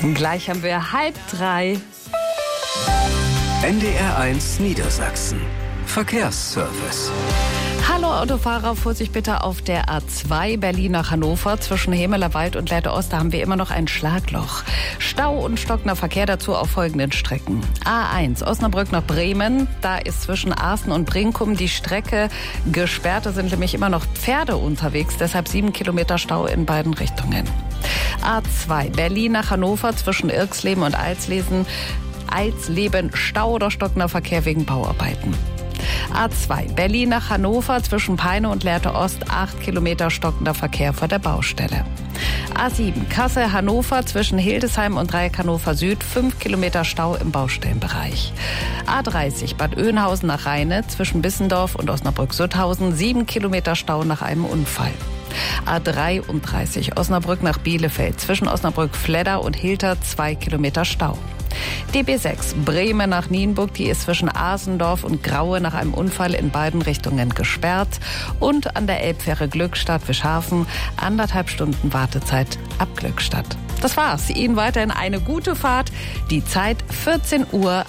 Gleich haben wir 2:30. NDR1 Niedersachsen. Verkehrsservice. Hallo Autofahrer, Vorsicht bitte auf der A2 Berlin nach Hannover. Zwischen Hemelerwald und Lehrte Ost, da haben wir immer noch ein Schlagloch. Stau und stockender Verkehr dazu auf folgenden Strecken. A1 Osnabrück nach Bremen, da ist zwischen Arsen und Brinkum die Strecke gesperrt. Da sind nämlich immer noch Pferde unterwegs, deshalb 7 Kilometer Stau in beiden Richtungen. A2 Berlin nach Hannover zwischen Irxleben und Eisleben Stau oder stockender Verkehr wegen Bauarbeiten. A2 Berlin nach Hannover zwischen Peine und Lehrte Ost 8 Kilometer stockender Verkehr vor der Baustelle. A7 Kassel-Hannover zwischen Hildesheim und Dreieck Hannover Süd 5 Kilometer Stau im Baustellenbereich. A30 Bad Oeynhausen nach Rheine zwischen Bissendorf und Osnabrück-Sutthausen 7 Kilometer Stau nach einem Unfall. A33 Osnabrück nach Bielefeld zwischen Osnabrück-Fledder und Hilter 2 Kilometer Stau. DB6 Bremen nach Nienburg, die ist zwischen Asendorf und Graue nach einem Unfall in beiden Richtungen gesperrt. Und an der Elbfähre Glückstadt-Wischhafen 1,5 Stunden Wartezeit ab Glückstadt. Das war's. Ihnen weiterhin eine gute Fahrt. Die Zeit 14:31 Uhr.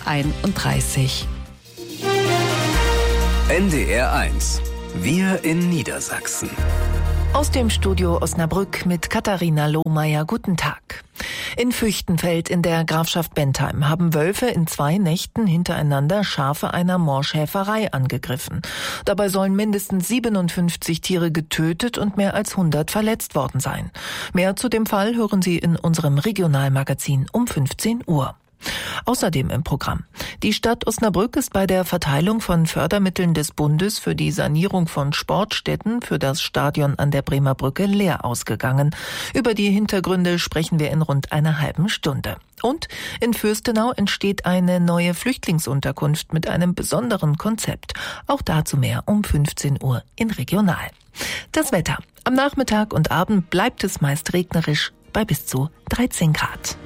NDR1. Wir in Niedersachsen. Aus dem Studio Osnabrück mit Katharina Lohmeier. Guten Tag. In Füchtenfeld in der Grafschaft Bentheim haben Wölfe in 2 Nächten hintereinander Schafe einer Moorschäferei angegriffen. Dabei sollen mindestens 57 Tiere getötet und mehr als 100 verletzt worden sein. Mehr zu dem Fall hören Sie in unserem Regionalmagazin um 15 Uhr. Außerdem im Programm. Die Stadt Osnabrück ist bei der Verteilung von Fördermitteln des Bundes für die Sanierung von Sportstätten für das Stadion an der Bremer Brücke leer ausgegangen. Über die Hintergründe sprechen wir in rund einer halben Stunde. Und in Fürstenau entsteht eine neue Flüchtlingsunterkunft mit einem besonderen Konzept. Auch dazu mehr um 15 Uhr in Regional. Das Wetter. Am Nachmittag und Abend bleibt es meist regnerisch bei bis zu 13 Grad.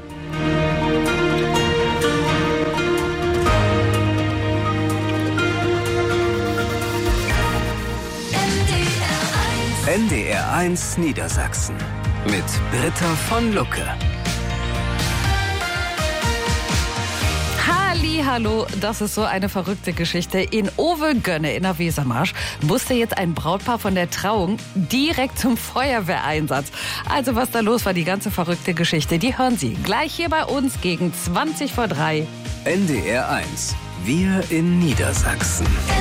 NDR1 Niedersachsen mit Britta von Lucke. Hallo, das ist so eine verrückte Geschichte. In Ovelgönne in der Wesermarsch musste jetzt ein Brautpaar von der Trauung direkt zum Feuerwehreinsatz. Also was da los war, die ganze verrückte Geschichte, die hören Sie gleich hier bei uns gegen 3:20. NDR1. Wir in Niedersachsen.